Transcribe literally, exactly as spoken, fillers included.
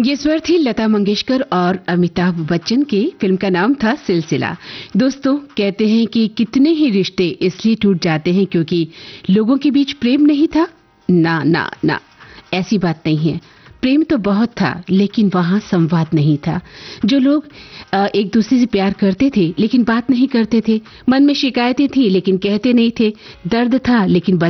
ये स्वर थी लता मंगेशकर और अमिताभ बच्चन के। फिल्म का नाम था सिलसिला। दोस्तों, कहते हैं कि कितने ही रिश्ते इसलिए टूट जाते हैं क्योंकि लोगों के बीच प्रेम नहीं था। ना ना ना, ऐसी बात नहीं है। प्रेम तो बहुत था, लेकिन वहां संवाद नहीं था। जो लोग एक दूसरे से प्यार करते थे लेकिन बात नहीं करते थे, मन में शिकायतें थी लेकिन कहते नहीं थे, दर्द था लेकिन